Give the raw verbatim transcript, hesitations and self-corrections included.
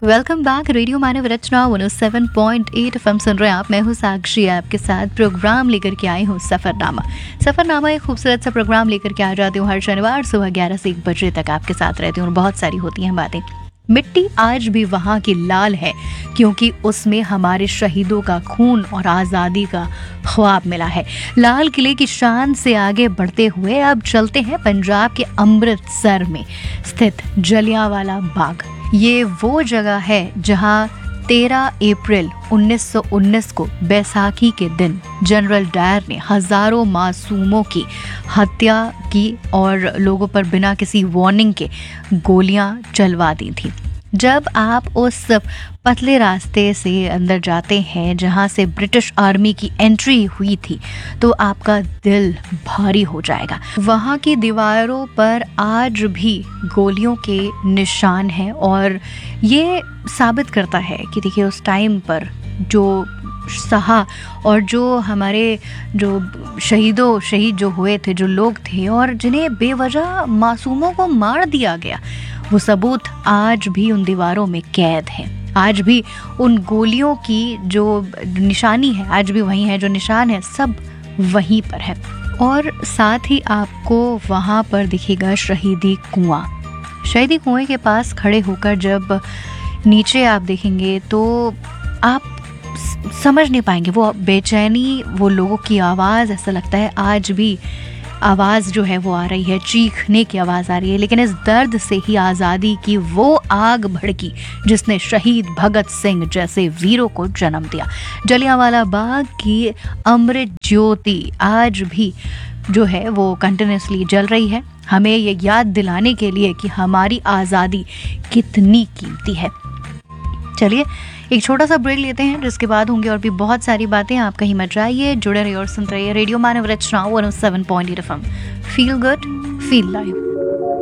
Welcome back. Radio मानव रचना one O seven point eight F M सुन रहे हैं आप। मैं हूँ साक्षी, आपके साथ प्रोग्राम लेकर के आई हूँ सफरनामा। सफरनामा एक खूबसूरत सा प्रोग्राम लेकर के आ जाती हूँ हर शनिवार सुबह ग्यारह से एक बजे तक आपके साथ रहती हूँ और बहुत सारी होती हैं बातें। मिट्टी आज भी वहाँ की लाल है क्योंकि उसमें हमारे शहीदों का खून और आज़ादी का ख्वाब मिला है। लाल किले की शान से आगे बढ़ते हुए अब चलते हैं पंजाब के अमृतसर में स्थित जलियांवाला बाग। ये वो जगह है जहाँ तेरह अप्रैल उन्नीस सौ उन्नीस को बैसाखी के दिन जनरल डायर ने हजारों मासूमों की हत्या की और लोगों पर बिना किसी वार्निंग के गोलियां चलवा दी थी। जब आप उस पतले रास्ते से अंदर जाते हैं जहां से ब्रिटिश आर्मी की एंट्री हुई थी तो आपका दिल भारी हो जाएगा। वहां की दीवारों पर आज भी गोलियों के निशान हैं और ये साबित करता है कि देखिए उस टाइम पर जो सहा और जो हमारे जो शहीदों शहीद जो हुए थे, जो लोग थे और जिन्हें बेवजह मासूमों को मार दिया गया, वो सबूत आज भी उन दीवारों में कैद है। आज भी उन गोलियों की जो निशानी है आज भी वही है, जो निशान है सब वहीं पर है। और साथ ही आपको वहाँ पर दिखेगा शहीदी कुआं। शहीदी कुएं के पास खड़े होकर जब नीचे आप देखेंगे तो आप समझ नहीं पाएंगे वो बेचैनी, वो लोगों की आवाज़। ऐसा लगता है आज भी आवाज़ जो है वो आ रही है, चीखने की आवाज़ आ रही है। लेकिन इस दर्द से ही आज़ादी की वो आग भड़की जिसने शहीद भगत सिंह जैसे वीरों को जन्म दिया। जलियांवाला बाग की अमृत ज्योति आज भी जो है वो कंटिन्यूसली जल रही है, हमें ये याद दिलाने के लिए कि हमारी आज़ादी कितनी कीमती है। चलिए एक छोटा सा ब्रेक लेते हैं जिसके बाद होंगे और भी बहुत सारी बातें। आप कहीं मत जाइए, जुड़े रहिए और सुनते रहिए रेडियो मानव रचना one O seven point eight F M. Feel good, feel live.